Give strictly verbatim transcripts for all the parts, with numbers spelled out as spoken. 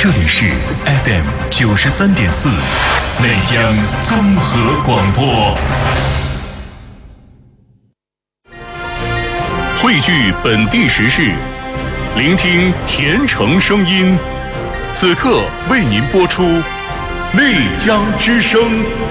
这里是 F M 九十三点四内江综合广播，汇聚本地时事，聆听甜城声音。此刻为您播出内江之声。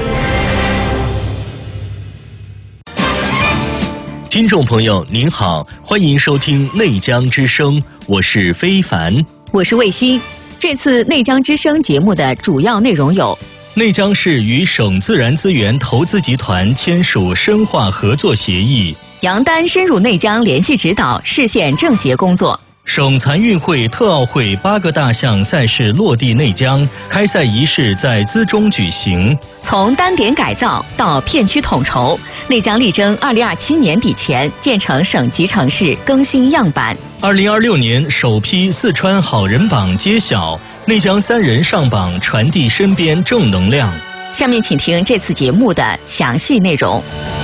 听众朋友您好，欢迎收听内江之声，我是非凡， 我是卫星。这次内江之声节目的主要内容有： 内江市与省自然资源投资集团签署深化合作协议； 杨丹深入内江联系指导市县政协工作； 省残运会特奥会八个大项赛事落地内江，开赛仪式在资中举行。 从单点改造到片区统筹，内江力争二零二七年底前建成省级城市更新样板。 二零二六年首批四川好人榜揭晓，内江三人上榜，传递身边正能量。 下面请听这次节目的详细内容。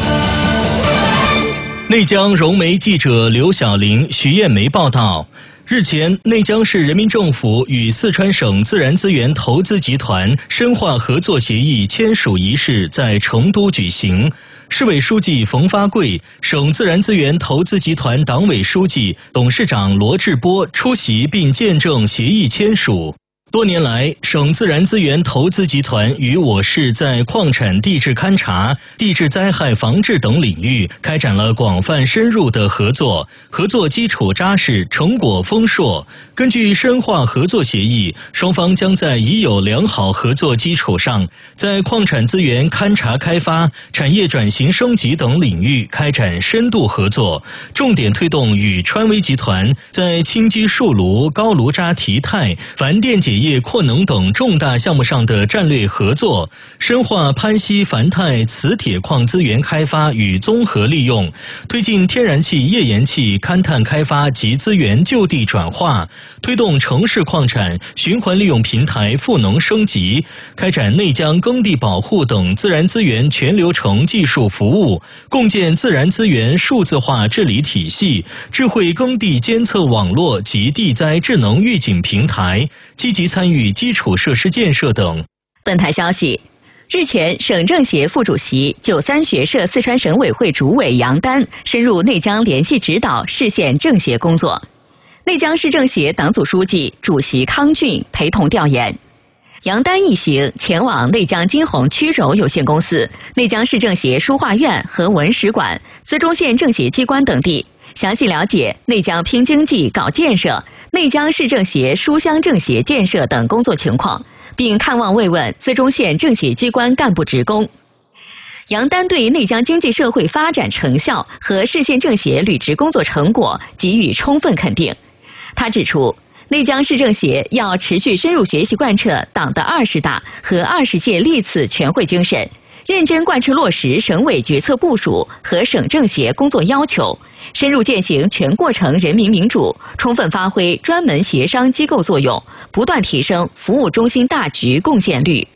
内江融媒记者刘晓玲、徐艳梅报道，日前，内江市人民政府与四川省自然资源投资集团深化合作协议签署仪式在成都举行。市委书记冯发贵、省自然资源投资集团党委书记、董事长罗志波出席并见证协议签署。多年来，省自然资源投资集团与我市在矿产地质勘察、地质灾害防治等领域开展了广泛深入的合作，合作基础扎实，成果丰硕。根据深化合作协议，双方将在已有良好合作基础上，在矿产资源勘察开发、产业转型升级等领域开展深度合作，重点推动与川威集团在氢基树炉、高炉渣提态、钒电解液扩能等重大项目上的战略合作，深化攀锡钒钛磁铁矿资源开发与综合利用，推进天然气、页岩气勘探开发及资源就地转化，推动城市矿产循环利用平台赋能升级，开展内江耕地保护等自然资源全流程技术服务，共建自然资源数字化治理体系、智慧耕地监测网络及地灾智能预警平台，积极参与基础设施建设等。 本台消息，日前，省政协副主席、九三学社四川省委会主委杨丹深入内江联系指导市县政协工作。内江市政协党组书记、主席康俊陪同调研。杨丹一行前往内江金鸿曲柔有限公司、内江市政协书画院和文史馆、资中县政协机关等地，详细了解内江拼经济、搞建设、内江市政协书香政协建设等工作情况，并看望慰问资中县政协机关干部职工。杨丹对内江经济社会发展成效和市县政协履职工作成果给予充分肯定。他指出，内江市政协要持续深入学习贯彻党的二十大和二十届历次全会精神，认真贯彻落实省委决策部署和省政协工作要求，深入践行全过程人民民主，充分发挥专门协商机构作用，不断提升服务中心大局贡献率。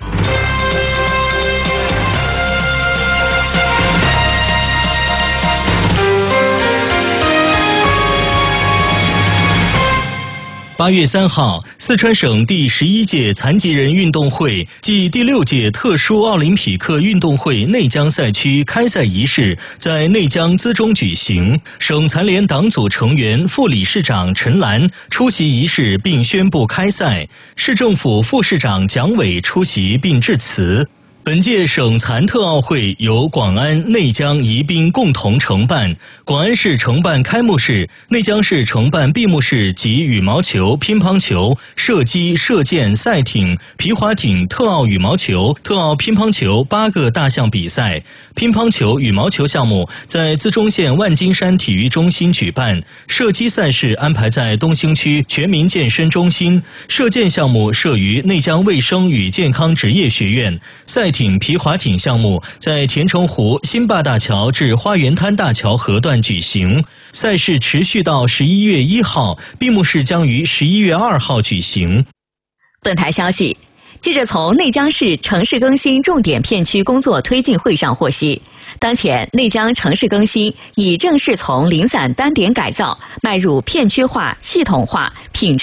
八月三号，四川省第十一届残疾人运动会暨第六届特殊奥林匹克运动会内江赛区开赛仪式在内江资中举行。省残联党组成员、副理事长陈兰出席仪式并宣布开赛，市政府副市长蒋伟出席并致辞。本届省残特奥会由广安、内江、宜宾共同承办，广安市承办开幕式，内江市承办闭幕式及羽毛球、乒乓球、射击、射箭、赛艇、皮划艇、特奥羽毛球、特奥乒乓球八个大项比赛。乒乓球、羽毛球项目在资中县万金山体育中心举办，射击赛事安排在东兴区全民健身中心，射箭项目设于内江卫生与健康职业学院，赛艇、皮划艇项目在田城湖新坝大桥至花园滩大桥河段举行。赛事持续到十一月一号，闭幕式将于十一月二号举行。 本台消息，记者从内江市城市更新重点片区工作推进会上获悉，当前内江城市更新已正式从零散单点改造迈入片区化、系统化、品质